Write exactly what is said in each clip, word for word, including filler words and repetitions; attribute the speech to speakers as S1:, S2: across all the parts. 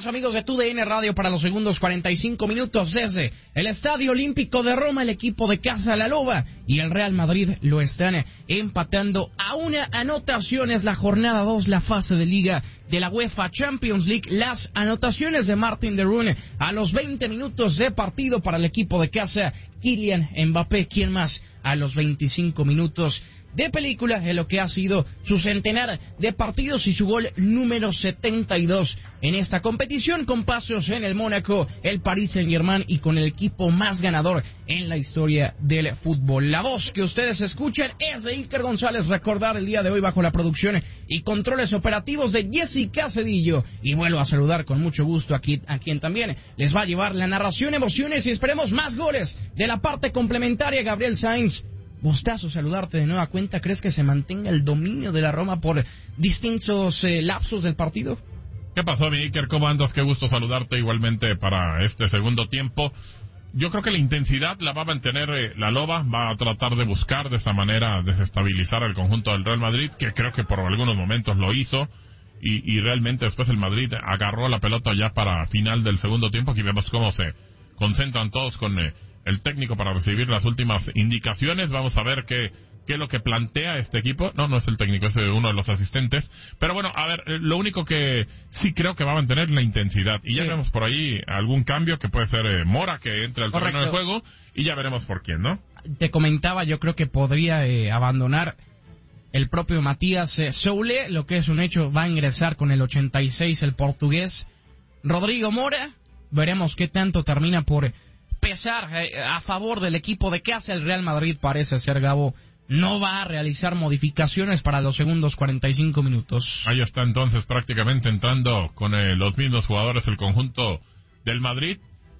S1: regreso, amigos de T U D N Radio, para los segundos cuarenta y cinco minutos desde el Estadio Olímpico de Roma. El equipo de casa, la Loba, y el Real Madrid lo están empatando a una anotación. Es la jornada dos, la fase de liga de la UEFA Champions League. Las anotaciones de Martin de Roon a los veinte minutos de partido para el equipo de casa. Kylian Mbappé, ¿quién más? A los veinticinco minutos de película en lo que ha sido su centenar de partidos y su gol número setenta y dos en esta competición, con pasos en el Mónaco, el Paris Saint-Germain y con el equipo más ganador en la historia del fútbol. La voz que ustedes escuchan es de Iker González. Recordar el día de hoy bajo la producción y controles operativos de Jessica Cedillo, y vuelvo a saludar con mucho gusto aquí a quien también les va a llevar la narración, emociones y esperemos más goles de la parte complementaria, Gabriel Sainz. Gustazo saludarte de nueva cuenta. ¿Crees que se mantenga el dominio de la Roma por distintos eh, lapsos del partido?
S2: ¿Qué pasó, mi Iker? ¿Cómo andas? Qué gusto saludarte igualmente para este segundo tiempo. Yo creo que la intensidad la va a mantener eh, la Loba, va a tratar de buscar de esa manera desestabilizar al conjunto del Real Madrid, que creo que por algunos momentos lo hizo, y, y realmente después el Madrid agarró la pelota ya para final del segundo tiempo. Aquí vemos cómo se concentran todos con Eh, el técnico para recibir las últimas indicaciones. Vamos a ver qué, qué es lo que plantea este equipo. No, no es el técnico, es uno de los asistentes. Pero bueno, a ver, lo único que sí creo que va a mantener la intensidad. Y sí, ya vemos por ahí algún cambio que puede ser eh, Mora, que entre al terreno de juego, y ya veremos por quién, ¿no?
S1: Te comentaba, yo creo que podría eh, abandonar el propio Matías eh, Soule, lo que es un hecho. Va a ingresar con el ochenta y seis el portugués Rodrigo Mora. Veremos qué tanto termina por pesar eh, a favor del equipo de casa. El Real Madrid, parece ser, Gabo, no va a realizar modificaciones para los segundos cuarenta y cinco minutos.
S2: Ahí está entonces prácticamente entrando con eh, los mismos jugadores el conjunto del Madrid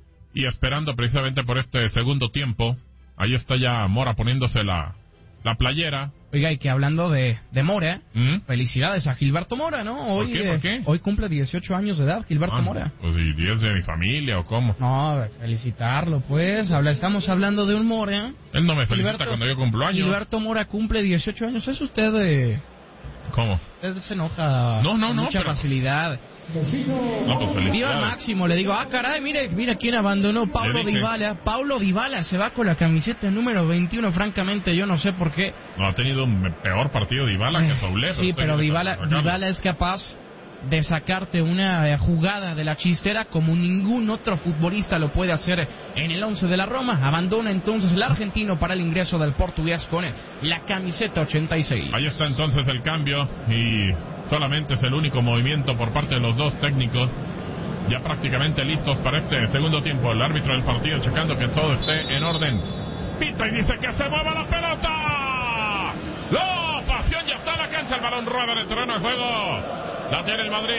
S2: y esperando precisamente por este segundo tiempo. Ahí está ya Mora poniéndose la, la playera.
S1: Oiga, y que hablando de, de Mora,
S2: ¿Mm?
S1: felicidades a Gilberto Mora, ¿no? Hoy,
S2: ¿Por qué? ¿Por qué?
S1: Eh, hoy cumple dieciocho años de edad, Gilberto
S2: ah,
S1: Mora.
S2: Pues ¿y diez de mi familia o cómo?
S1: No, felicitarlo, pues. Habla, estamos hablando de un Mora.
S2: Él no me felicita
S1: Gilberto,
S2: cuando yo cumplo años.
S1: Gilberto Mora cumple dieciocho años. ¿Es usted de...?
S2: ¿Cómo?
S1: Usted se enoja
S2: no, no,
S1: con
S2: no,
S1: mucha
S2: pero...
S1: facilidad.
S2: No, pues felicidades.
S1: Viva Máximo, le digo, ah, caray, mire, mira quién abandonó, Paulo Dybala. Paulo Dybala se va con la camiseta número veintiuno, francamente, yo no sé por qué.
S2: No, ha tenido un peor partido Dybala que Soule.
S1: Sí, pero Dybala, Dybala es capaz de sacarte una eh, jugada de la chistera como ningún otro futbolista lo puede hacer en el once de la Roma. Abandona entonces el argentino para el ingreso del portugués con la camiseta ochenta y seis.
S2: Ahí está entonces el cambio y solamente es el único movimiento por parte de los dos técnicos. Ya prácticamente listos para este segundo tiempo. El árbitro del partido checando que todo esté en orden. Pita y dice que se mueva la pelota. ¡La pasión ya está en la cancha! El balón rueda en el terreno de juego. La tiene el Madrid.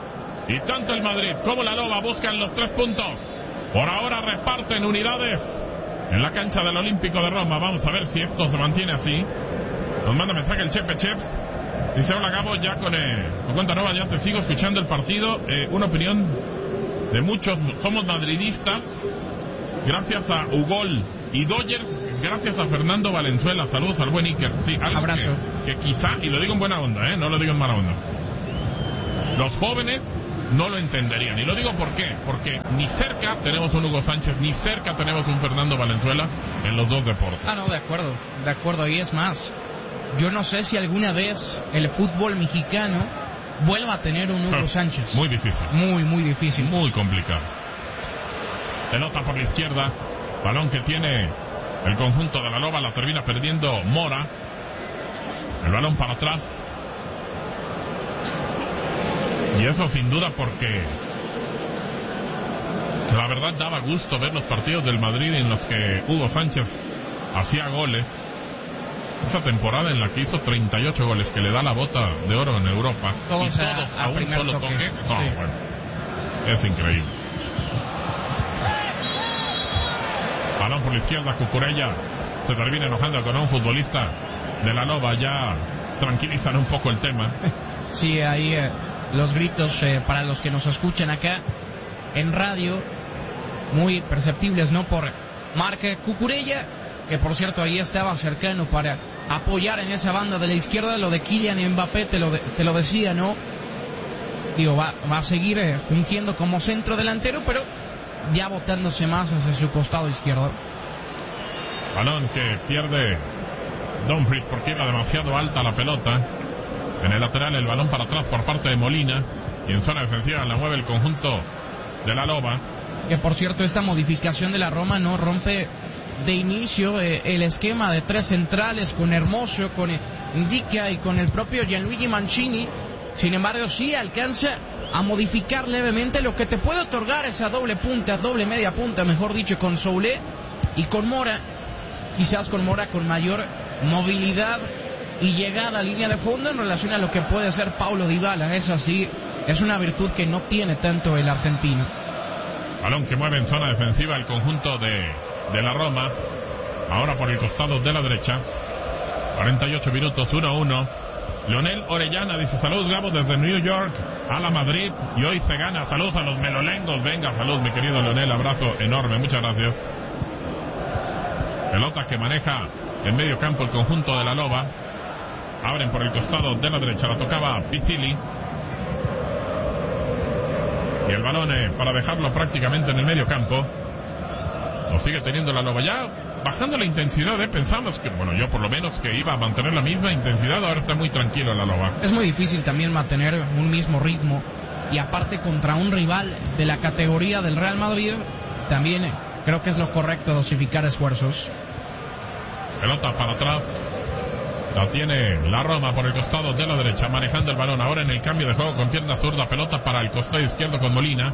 S2: Y tanto el Madrid como la Loba buscan los tres puntos. Por ahora reparten unidades en la cancha del Olímpico de Roma. Vamos a ver si esto se mantiene así. Nos manda mensaje el Chepe Cheps. Dice, hola Gabo, ya con, eh, con cuenta nueva, ya te sigo escuchando el partido. Eh, una opinión de muchos, somos madridistas. Gracias a Ugol y Dodgers, gracias a Fernando Valenzuela. Saludos al buen Iker. Sí, algo
S1: abrazo.
S2: Que, que quizá, y lo digo en buena onda, eh, no lo digo en mala onda, los jóvenes no lo entenderían. Y lo digo por qué. Porque ni cerca tenemos un Hugo Sánchez, ni cerca tenemos un Fernando Valenzuela en los dos deportes.
S1: Ah, no, de acuerdo, de acuerdo. Y es más, yo no sé si alguna vez el fútbol mexicano vuelva a tener un Hugo Sánchez.
S2: Muy difícil.
S1: Muy, muy difícil.
S2: Muy complicado. Pelota por la izquierda. Balón que tiene el conjunto de la Loba. La termina perdiendo Mora. El balón para atrás. Y eso sin duda porque la verdad daba gusto ver los partidos del Madrid en los que Hugo Sánchez hacía goles. Esa temporada en la que hizo treinta y ocho goles, que le da la bota de oro en Europa.
S1: Todos
S2: y todos a, a un solo toque. toque. No,
S1: sí.
S2: Bueno, es increíble. Balón por la izquierda, Cucurella se termina enojando con un futbolista de la Loba. Ya tranquilizan un poco el tema.
S1: Sí, ahí eh, los gritos eh, para los que nos escuchan acá en radio, muy perceptibles, ¿no? Por Marc Cucurella, que por cierto ahí estaba cercano para apoyar en esa banda de la izquierda. Lo de Kylian Mbappé, te lo, de, te lo decía, ¿no? digo, va, va a seguir eh, fungiendo como centro delantero, pero ya botándose más hacia su costado izquierdo.
S2: Balón que pierde Dumfries porque iba demasiado alta la pelota. En el lateral el balón para atrás por parte de Molina. Y en zona defensiva la mueve el conjunto de la Loba.
S1: Que por cierto, esta modificación de la Roma no rompe de inicio eh, el esquema de tres centrales con Hermoso, con eh, Indica y con el propio Gianluigi Mancini. Sin embargo, sí alcanza a modificar levemente, lo que te puede otorgar esa doble punta, doble media punta, mejor dicho, con Soulé y con Mora. Quizás con Mora con mayor movilidad y llegada a línea de fondo en relación a lo que puede ser Paulo Dybala. Es así, es una virtud que no tiene tanto el argentino.
S2: Balón que mueve en zona defensiva el conjunto de, de la Roma. Ahora por el costado de la derecha. cuarenta y ocho minutos, uno a uno. Leonel Orellana dice: saludos, Gabo, desde New York a la Madrid. Y hoy se gana. Saludos a los melolengos. Venga, salud, mi querido Leonel. Abrazo enorme. Muchas gracias. Pelota que maneja en medio campo el conjunto de la Loba. Abren por el costado de la derecha. La tocaba Pizzili. Y el balón eh, para dejarlo prácticamente en el medio campo. Lo sigue teniendo la Loba. Ya bajando la intensidad, eh, pensamos que, bueno, yo por lo menos que iba a mantener la misma intensidad. Ahora está muy tranquilo la Loba.
S1: Es muy difícil también mantener un mismo ritmo. Y aparte contra un rival de la categoría del Real Madrid, también eh, creo que es lo correcto dosificar esfuerzos.
S2: Pelota para atrás. La tiene la Roma por el costado de la derecha, manejando el balón. Ahora en el cambio de juego con pierna zurda. Pelota para el costado izquierdo con Molina.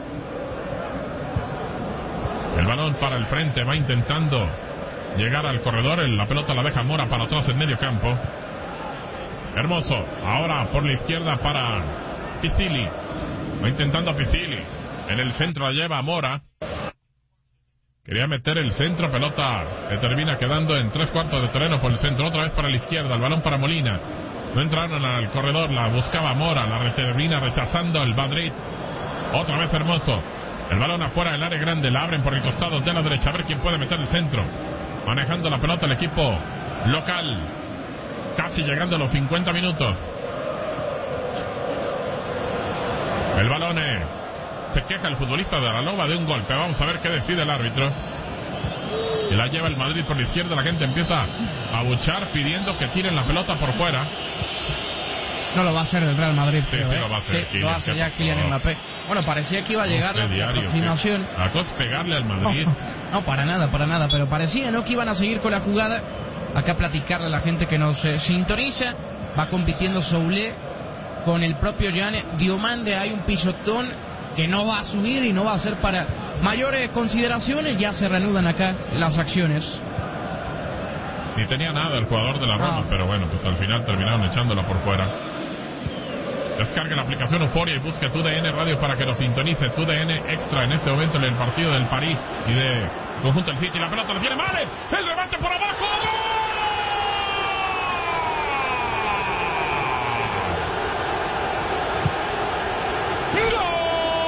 S2: El balón para el frente. Va intentando llegar al corredor. La pelota la deja Mora para atrás en medio campo. Hermoso. Ahora por la izquierda para Pizzili. Va intentando Pizzili. En el centro la lleva Mora. Quería meter el centro, pelota que termina quedando en tres cuartos de terreno por el centro. Otra vez para la izquierda, el balón para Molina. No entraron al corredor, la buscaba Mora, la termina rechazando el Madrid. Otra vez Hermoso. El balón afuera del área grande, la abren por el costado de la derecha. A ver quién puede meter el centro. Manejando la pelota el equipo local. Casi llegando a los cincuenta minutos. El balón es... Se queja el futbolista de la Loba de un golpe. Vamos a ver qué decide el árbitro. Y la lleva el Madrid por la izquierda. La gente empieza a buchar pidiendo que tiren la pelota por fuera.
S1: No lo va a hacer el Real Madrid.
S2: Sí,
S1: creo,
S2: sí
S1: ¿eh?
S2: lo va a hacer.
S1: Sí,
S2: Kylian,
S1: lo hace ya Kylian Mbappé. Bueno, parecía que iba a llegar la
S2: diario,
S1: aproximación.
S2: Que... La cosa es pegarle al Madrid.
S1: No, no, para nada, para nada. Pero parecía, ¿no?, que iban a seguir con la jugada. Acá platicarle a la gente que nos eh, sintoniza. Va compitiendo Soulé con el propio Jan Diomande. Hay un pisotón que no va a subir y no va a ser para mayores consideraciones. Ya se reanudan acá las acciones.
S2: Ni tenía nada el jugador de la Roma, no. Pero bueno, pues al final terminaron echándola por fuera. Descargue la aplicación Euforia y busque tu D N Radio para que lo sintonice. Tu D N Extra en este momento en el partido del París y de conjunto del City. La pelota la tiene Mane. El remate por abajo. ¡Gol!